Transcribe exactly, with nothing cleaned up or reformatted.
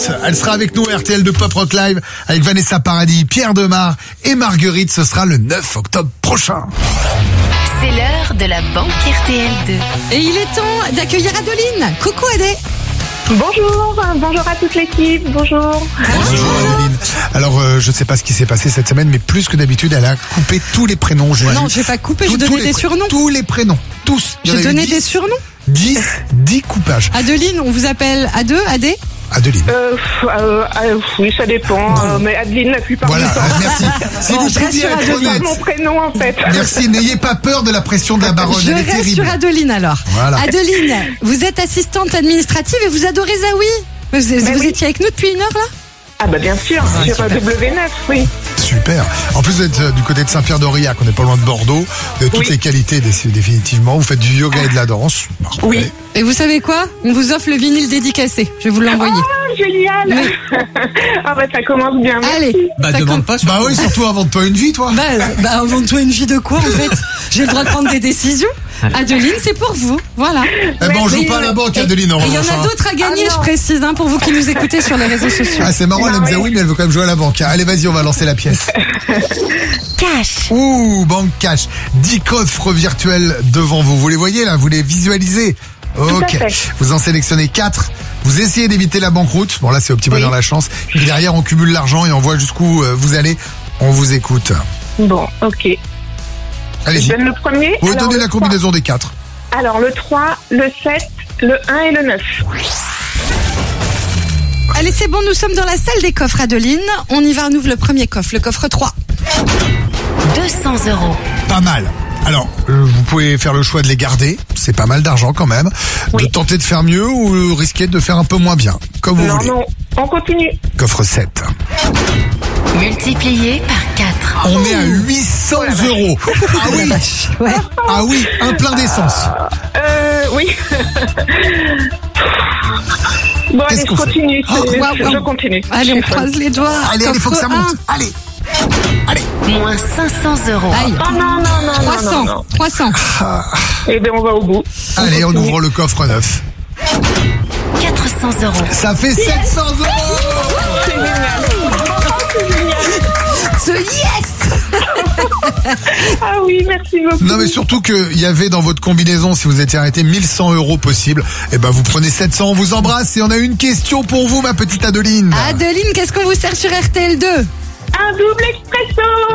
Force. Elle sera avec nous à R T L de Pop Rock Live avec Vanessa Paradis, Pierre Demar et Marguerite. Ce sera le neuf octobre prochain. C'est l'heure de la banque R T L deux. Et il est temps d'accueillir Adeline. Coucou Adé. Bonjour, bonjour à toute l'équipe, bonjour. Bonjour Adeline. Alors euh, je ne sais pas ce qui s'est passé cette semaine, mais plus que d'habitude, elle a coupé tous les prénoms. J'ai Non, vu. je vais pas couper, Tous- j'ai tous donné les des pré- surnoms. Tous les prénoms, tous. Il y en J'ai a eu donné dix, des surnoms. dix, dix coupages. Adeline, on vous appelle Ade, Adé. Adeline. Euh, pff, euh, euh, oui, ça dépend, euh, mais Adeline la plupart Voilà, du temps. euh, merci. Si Bon, vous je reste pouviez sur être Adeline. C'est honnête. mon prénom en fait. Merci, n'ayez pas peur de la pression de la baronne, Je elle est reste terrible. sur Adeline alors. Voilà. Adeline, vous êtes assistante administrative et vous adorez Zawi. Vous, vous Ben oui. étiez avec nous depuis une heure là? Ah bah bien sûr, sur euh, W neuf, oui. Super. En plus, vous êtes euh, du côté de Saint-Pierre-d'Aurillac, on n'est pas loin de Bordeaux. Vous avez toutes Oui. les qualités, dé- définitivement. Vous faites du yoga et de la danse. Parfait. Oui. Et vous savez quoi? On vous offre le vinyle dédicacé. Je vais vous l'envoyer. Ah, génial. Ah bah ça commence bien, merci. Allez. Bah ça demande com- pas sur Bah oui, surtout invente-toi une vie, toi. Bah, bah invente-toi une vie de quoi en fait? J'ai le droit de prendre des décisions. Adeline, c'est pour vous. Voilà. Eh ben, on joue Mais, pas à la euh, banque, Adeline, en Et il y en revanche. a hein. d'autres à gagner, Ah je non. précise, hein, pour vous qui nous écoutez sur les réseaux sociaux. Ah, c'est marrant, elle Non, aime dire mais- oui, mais elle veut quand même jouer à la banque. Allez, vas-y, on va lancer la pièce. Cash. Ouh, banque cash. dix coffres virtuels devant vous. Vous les voyez là, vous les visualisez. Ok. à fait. Vous en sélectionnez quatre. Vous essayez d'éviter la banqueroute. Bon, là, c'est au petit bonheur Oui. la chance. Et derrière, on cumule l'argent et on voit jusqu'où euh, vous allez. On vous écoute. Bon, ok. Allez-y. Je donne le premier. Vous Alors, donnez le la trois. combinaison des quatre. Alors le trois, le sept, le un et le neuf. Allez, c'est bon, nous sommes dans la salle des coffres, Adeline. On y va, on ouvre le premier coffre, le coffre trois. deux cents euros. Pas mal. Alors, euh, vous pouvez faire le choix de les garder. C'est pas mal d'argent quand même. De Oui. tenter de faire mieux ou risquer de faire un peu moins bien. Comme vous Non, voulez. non, on continue. Coffre sept. Multiplié par quatre. On est à huit cents euros. Ah oui. Ouais. Ah oui, un plein d'essence. Euh, oui. Bon, allez, Qu'est-ce je qu'on fait continue. Oh, je, waouh, je waouh. continue. Allez, on Je suis croise les doigts. Allez, allez, faut que ça Coffre monte. Allez. Allez. Moins cinq cents euros. un. Aïe. Oh non, non, non, trois non, cents. non, non. trois cents. Eh bien, on va au bout. Allez, on continue. ouvre le coffre neuf. quatre cents euros. Ça fait sept cents euros. C'est génial. C'est génial. Ce yes! Ah oui, merci beaucoup. Non mais surtout qu'il y avait dans votre combinaison, si vous étiez arrêté, mille cent euros possible. Et ben vous prenez sept cents, on vous embrasse et on a une question pour vous, ma petite Adeline. Adeline, qu'est-ce qu'on vous sert sur R T L deux? Un double expresso.